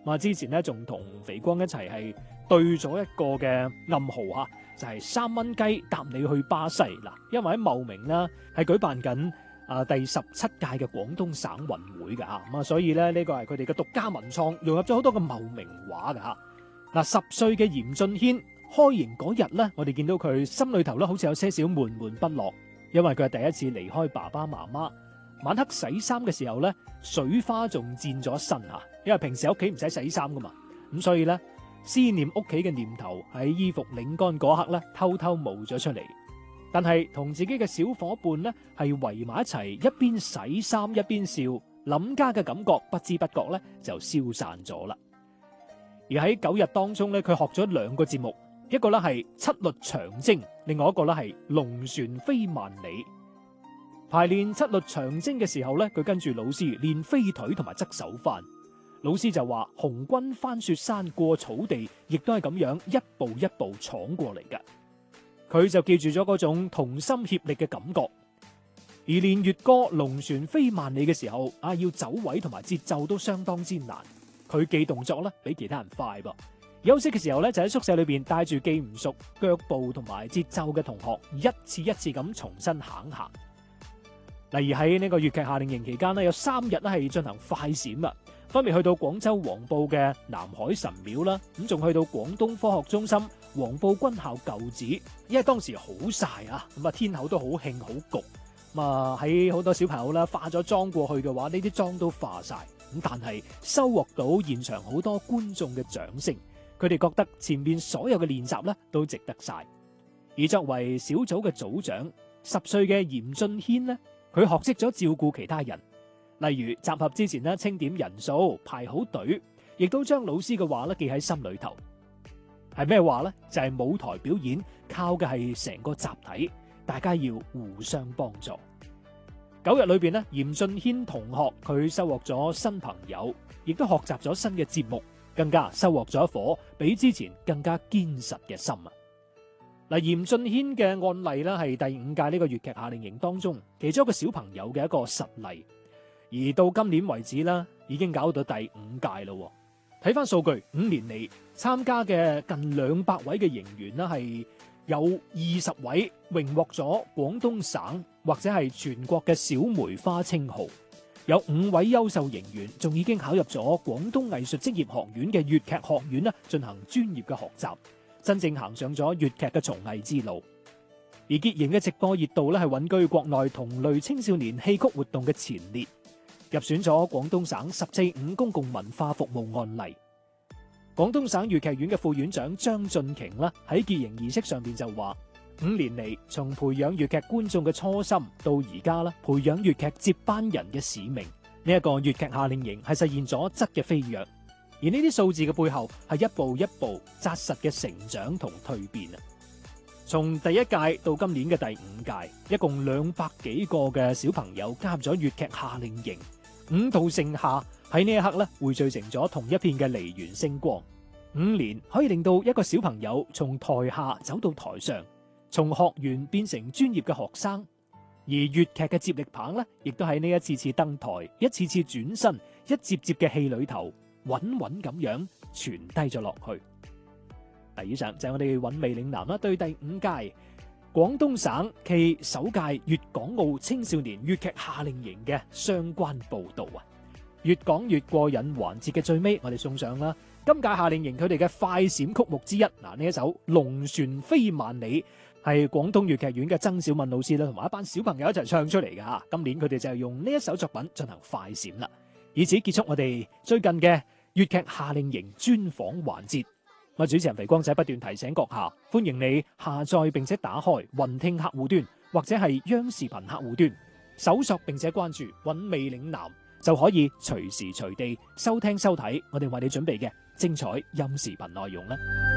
之前咧仲同肥光一齊係對咗一個嘅暗號嚇，就係3蚊雞搭你去巴西嗱。因為喺茂名啦係舉辦緊第17屆嘅廣東省運會㗎嚇，所以咧呢個係佢哋嘅獨家文創，融入咗好多嘅茂名話㗎嚇。10歲嘅嚴俊軒開營嗰日咧，我哋見到佢心裏頭咧好似有些少悶悶不樂，因為佢係第一次離開爸爸媽媽。晚黑洗衫嘅時候咧，水花仲濺咗身嚇，因為平時喺屋企唔使洗衫噶嘛，咁所以咧思念屋企嘅念頭喺衣服擰乾嗰刻咧偷偷冒咗出嚟。但係同自己嘅小伙伴咧係圍埋一齊，一邊洗衫一邊笑，諗家嘅感覺不知不覺咧就消散咗啦。而喺9日當中咧，佢學咗2個節目，一個咧係七律長征，另外一個咧係龍船飛萬里。排練七律長征嘅時候咧，佢跟住老師練飛腿同埋側手翻。老師就話紅軍翻雪山過草地，亦都係咁樣一步一步闖過嚟嘅。佢就記住咗嗰種同心協力嘅感覺。而練粵歌龍船飛萬里嘅時候，要走位同埋節奏都相當之難。佢記動作咧比其他人快噃。休息嘅時候咧，就喺宿舍裏邊帶住記唔熟腳步同埋節奏嘅同學，一次一次咁重新行。例如喺呢個粵劇夏令營期間咧，有3日咧係進行快閃啊，分別去到廣州黃埔嘅南海神廟啦，咁仲去到廣東科學中心黃埔軍校舊址，因為當時好曬啊，咁天口都好興好焗，咁喺好多小朋友啦化咗妝過去嘅話，呢啲妝都化晒，咁但係收穫到現場好多觀眾嘅掌聲，佢哋覺得前面所有嘅練習咧都值得晒。而作為小組嘅組長，10歲嘅嚴俊軒咧，佢學識咗照顧其他人，例如集合之前咧清點人數，排好隊，亦都將老師嘅話咧記喺心裏頭。係咩話呢？就係舞台表演靠嘅係成個集體，大家要互相幫助。9日裏邊咧，嚴俊軒同學佢收穫咗新朋友，亦都學習咗新嘅節目，更加收穫咗一顆比之前更加堅實嘅心啊！嗱，嚴俊軒嘅案例咧係第5屆呢個粵劇夏令營當中其中一個小朋友嘅一個實例，而到今年為止啦，已經搞到第5屆咯。睇翻數據，5年嚟參加嘅近200位嘅營員呢，係有20位榮獲咗廣東省或者係全國嘅小梅花稱號，有5位優秀營員仲已經考入咗廣東藝術職業學院嘅粵劇學院啦，進行專業嘅學習，真正行上咗粵劇嘅從藝之路。而結營嘅直播熱度咧係穩居國內同類青少年戲曲活動嘅前列，入選咗廣東省14.5公共文化服務案例。廣東省粵劇院嘅副院長張俊瓊啦喺結營儀式上邊就話：5年嚟，從培養粵劇觀眾嘅初心到而家啦，培養粵劇接班人嘅使命，呢一個粵劇夏令營係實現咗質嘅飛躍。而呢啲數字嘅背後係一步一步紮實嘅成長同蛻變啊！從第1屆到今年嘅第5屆，一共200幾個嘅小朋友加入咗粵劇夏令營，五道盛夏喺呢一刻咧匯聚成咗同一片嘅梨園星光。5年可以令到一個小朋友從台下走到台上，從學員變成專業嘅學生。而粵劇嘅接力棒咧，亦都喺呢一次次登台、一次次轉身、一節節嘅戲裏頭，穩穩咁樣傳低咗落去。以上就係我哋韻味嶺南啦，對第5屆廣東省暨首屆粵港澳青少年粵劇夏令營嘅相關報道啊！越講越過癮環節嘅最尾，我哋送上啦今屆夏令營佢哋嘅快閃曲目之一，呢一首《龍船飛萬里》係廣東粵劇院嘅曾小敏老師啦，同埋一班小朋友一齊唱出嚟嘅吓。今年佢哋就係用呢一首作品進行快閃啦，以此結束我哋最近嘅粵劇夏令營專訪環節。我主持人肥光仔不斷提醒閣下，歡迎你下載並且打開雲聽客戶端或者係央視頻客戶端，搜索並且關注韻味嶺南，就可以隨時隨地收聽收睇我哋為你準備嘅精彩音視頻內容啦。